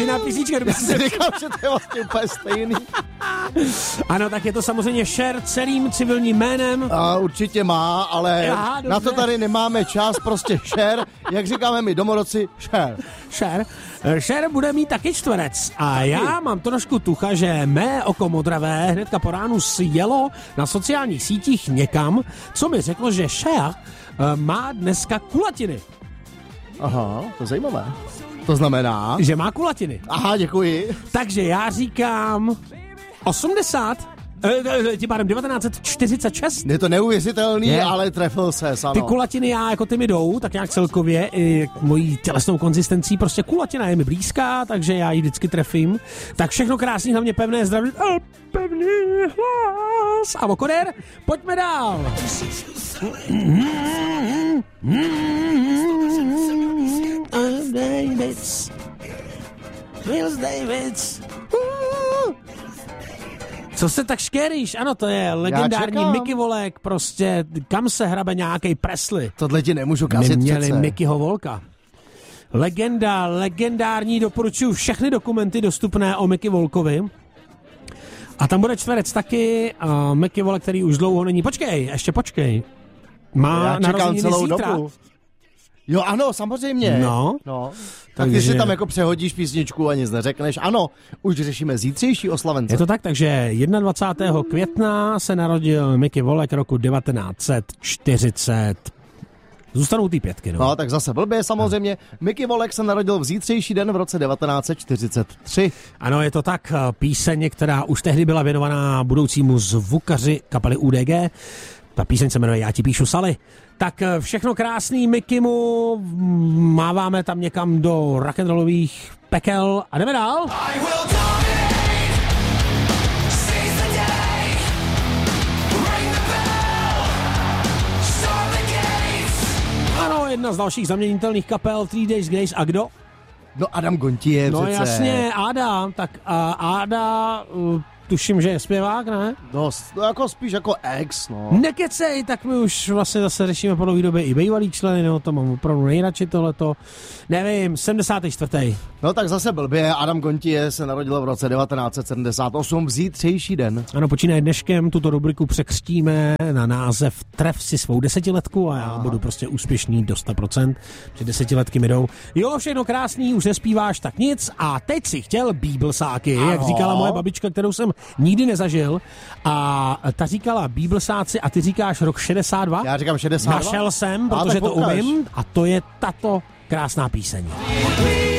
jiná písnička. Já si říkám, že to je vlastně úplně stejný. Ano, tak je to samozřejmě Cher celým civilním jménem. A určitě má, ale na to tady nemáme čas, prostě Cher, jak říkáme my domorodci, Cher. Cher bude mít taky čtverec a já mám trošku tucha, že mé oko modravé hnedka po ránu sjelo na sociálních sítích někam, co mi řeklo, že Cher má dneska kulatiny. Aha, to je zajímavé. To znamená? Že má kulatiny. Aha, děkuji. Takže já říkám 1946. Je to neuvěřitelný, ale trefil se, ano. Ty kulatiny ty mi jdou, tak nějak celkově i mojí tělesnou konzistencí, prostě kulatina je mi blízká, takže já ji vždycky trefím. Tak všechno krásný, hlavně pevné zdraví a pevný hlas. A Vokoder, pojďme dál. Miles Davids. Co se tak škeríš? Ano, to je legendární Mickey Volek, prostě kam se hrabe nějaký Presley. Tohle ti nemůžu kazit přece. Neměli Mickeyho Volka. Legendární, doporučuji všechny dokumenty dostupné o Mickey Volkovi. A tam bude čtverec taky, Mickey Volek, který už dlouho není. Ještě počkej. Má narozeniny celou zítra. Dobu. Jo, ano, samozřejmě. No. Tak ty si tam jako přehodíš písničku a nic neřekneš. Ano, už řešíme zítřejší oslavence. Je to tak, takže 21. května se narodil Mickey Volek roku 1940. Zůstanou ty pětky, no. No, tak zase blbě samozřejmě. Mickey Volek se narodil v zítřejší den v roce 1943. Ano, je to tak. Píseň, která už tehdy byla věnovaná budoucímu zvukaři kapely UDG. Ta píseň se jmenuje Já ti píšu Sally. Tak všechno krásný Mickeymu, máváme tam někam do rock'n'rollových pekel a jdeme dál. Ano, jedna z dalších zaměnitelných kapel 3 Days Grace a kdo? No Adam Gontier No přece. jasně, Áda. Tak Áda... Tuším, že je zpěvák, ne? No, jako spíš jako ex, no. Nekecej, tak my už vlastně zase řešíme po dlouhé době i bývalý členy, no to mám opravdu nejradši tohleto. Nevím, 74. No tak zase blbě, Adam Gontier se narodil v roce 1978 v zítřejší den. Ano, počínaje dneškem, tuto rubriku překřtíme na název Tref si svou desetiletku a já budu prostě úspěšný do 100%, že desetiletky mi jdou. Jo, všechno krásný, už nespíváš, tak nic a teď si chtěl bíblsáky, jak říkala moje babička, kterou jsem nikdy nezažil a ta říkala bíblsáci a ty říkáš rok 62? Já říkám 62. Našel jsem, protože to umím a to je tato krásná píseň.